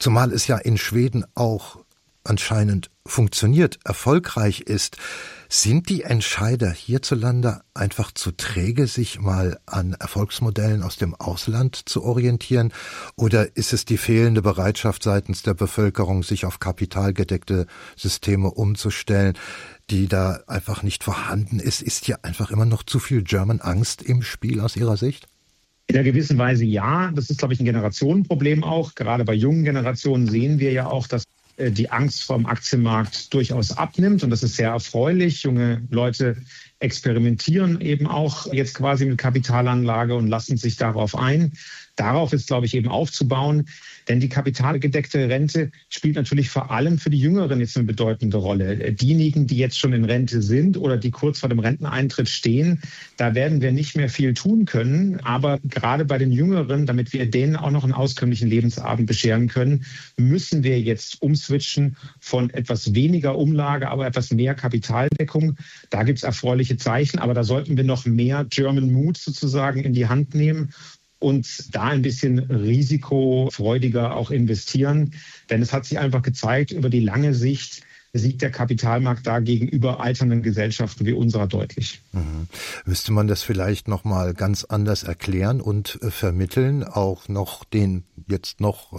Zumal es ja in Schweden auch anscheinend funktioniert, erfolgreich ist. Sind die Entscheider hierzulande einfach zu träge, sich mal an Erfolgsmodellen aus dem Ausland zu orientieren? Oder ist es die fehlende Bereitschaft seitens der Bevölkerung, sich auf kapitalgedeckte Systeme umzustellen, die da einfach nicht vorhanden ist? Ist hier einfach immer noch zu viel German Angst im Spiel aus Ihrer Sicht? In einer gewissen Weise ja. Das ist, glaube ich, ein Generationenproblem auch. Gerade bei jungen Generationen sehen wir ja auch, dass die Angst vor dem Aktienmarkt durchaus abnimmt. Und das ist sehr erfreulich. Junge Leute experimentieren eben auch jetzt quasi mit Kapitalanlage und lassen sich darauf ein. Darauf ist, glaube ich, eben aufzubauen. Denn die kapitalgedeckte Rente spielt natürlich vor allem für die Jüngeren jetzt eine bedeutende Rolle. Diejenigen, die jetzt schon in Rente sind oder die kurz vor dem Renteneintritt stehen, da werden wir nicht mehr viel tun können. Aber gerade bei den Jüngeren, damit wir denen auch noch einen auskömmlichen Lebensabend bescheren können, müssen wir jetzt umswitchen von etwas weniger Umlage, aber etwas mehr Kapitaldeckung. Da gibt es erfreuliche Zeichen, aber da sollten wir noch mehr German Mut sozusagen in die Hand nehmen und da ein bisschen risikofreudiger auch investieren. Denn es hat sich einfach gezeigt, über die lange Sicht siegt der Kapitalmarkt da gegenüber alternden Gesellschaften wie unserer deutlich. Müsste man das vielleicht noch mal ganz anders erklären und vermitteln, auch noch den jetzt noch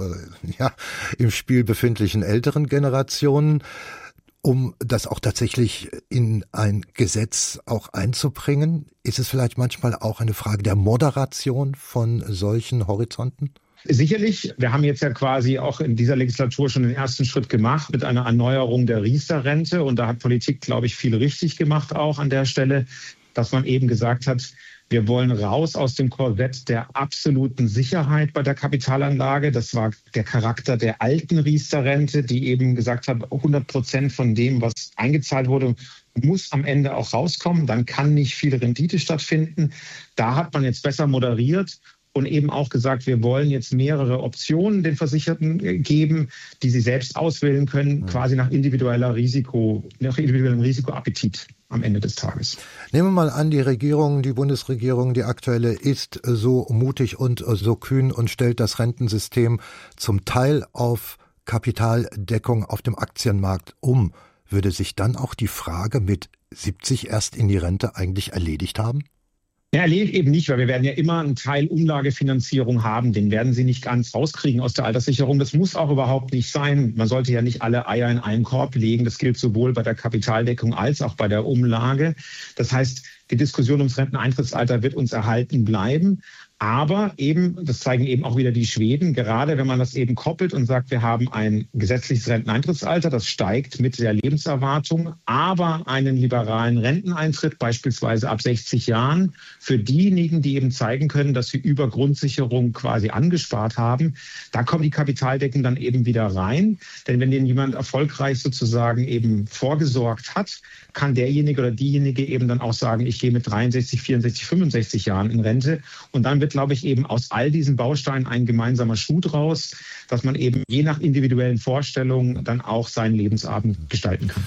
im Spiel befindlichen älteren Generationen, um das auch tatsächlich in ein Gesetz auch einzubringen? Ist es vielleicht manchmal auch eine Frage der Moderation von solchen Horizonten? Sicherlich. Wir haben jetzt ja quasi auch in dieser Legislatur schon den ersten Schritt gemacht mit einer Erneuerung der Riester-Rente. Und da hat Politik, glaube ich, viel richtig gemacht auch an der Stelle, dass man eben gesagt hat, wir wollen raus aus dem Korsett der absoluten Sicherheit bei der Kapitalanlage. Das war der Charakter der alten Riester-Rente, die eben gesagt hat, 100% von dem, was eingezahlt wurde, muss am Ende auch rauskommen. Dann kann nicht viel Rendite stattfinden. Da hat man jetzt besser moderiert und eben auch gesagt, wir wollen jetzt mehrere Optionen den Versicherten geben, die sie selbst auswählen können, quasi nach individuellem Risikoappetit am Ende des Tages. Nehmen wir mal an, die Bundesregierung, die aktuelle, ist so mutig und so kühn und stellt das Rentensystem zum Teil auf Kapitaldeckung auf dem Aktienmarkt um. Würde sich dann auch die Frage mit 70 erst in die Rente eigentlich erledigt haben? Ja, erledigt eben nicht, weil wir werden ja immer einen Teil Umlagefinanzierung haben. Den werden Sie nicht ganz rauskriegen aus der Alterssicherung. Das muss auch überhaupt nicht sein. Man sollte ja nicht alle Eier in einen Korb legen. Das gilt sowohl bei der Kapitaldeckung als auch bei der Umlage. Das heißt, die Diskussion ums Renteneintrittsalter wird uns erhalten bleiben. Aber eben, das zeigen eben auch wieder die Schweden, gerade wenn man das eben koppelt und sagt, wir haben ein gesetzliches Renteneintrittsalter, das steigt mit der Lebenserwartung, aber einen liberalen Renteneintritt, beispielsweise ab 60 Jahren, für diejenigen, die eben zeigen können, dass sie über Grundsicherung quasi angespart haben, da kommen die Kapitaldecken dann eben wieder rein. Denn wenn den jemand erfolgreich sozusagen eben vorgesorgt hat, kann derjenige oder diejenige eben dann auch sagen, ich gehe mit 63, 64, 65 Jahren in Rente. Und dann wird, glaube ich, eben aus all diesen Bausteinen ein gemeinsamer Schuh draus, dass man eben je nach individuellen Vorstellungen dann auch seinen Lebensabend gestalten kann.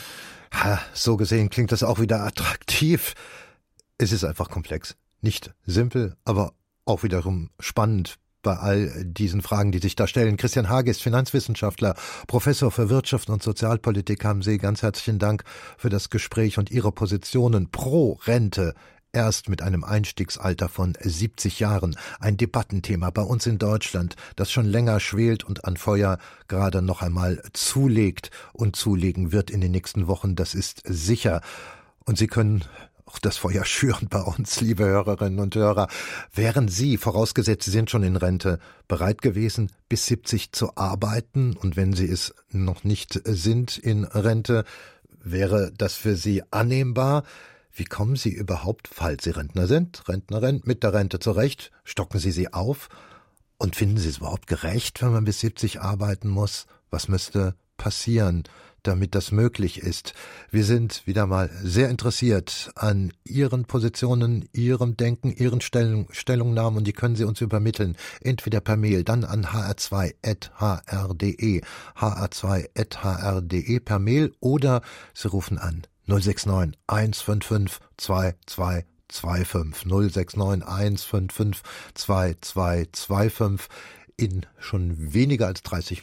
So gesehen klingt das auch wieder attraktiv. Es ist einfach komplex. Nicht simpel, aber auch wiederum spannend bei all diesen Fragen, die sich da stellen. Christian Hage ist Finanzwissenschaftler, Professor für Wirtschaft und Sozialpolitik. Haben Sie ganz herzlichen Dank für das Gespräch und Ihre Positionen pro Rente. Erst mit einem Einstiegsalter von 70 Jahren. Ein Debattenthema bei uns in Deutschland, das schon länger schwelt und an Feuer gerade noch einmal zulegt und zulegen wird in den nächsten Wochen. Das ist sicher. Und Sie können auch das Feuer schüren bei uns, liebe Hörerinnen und Hörer. Wären Sie, vorausgesetzt Sie sind schon in Rente, bereit gewesen, bis 70 zu arbeiten? Und wenn Sie es noch nicht sind in Rente, wäre das für Sie annehmbar? Wie kommen Sie überhaupt, falls Sie Rentner sind, Rentnerin, mit der Rente zurecht? Stocken Sie sie auf? Und finden Sie es überhaupt gerecht, wenn man bis 70 arbeiten muss? Was müsste passieren, damit das möglich ist? Wir sind wieder mal sehr interessiert an Ihren Positionen, Ihrem Denken, Ihren Stellungnahmen, und die können Sie uns übermitteln. Entweder per Mail, dann an hr2.hr.de, hr2.hr.de per Mail, oder Sie rufen an 069 155 2225, 069 155 2225. In schon weniger als 30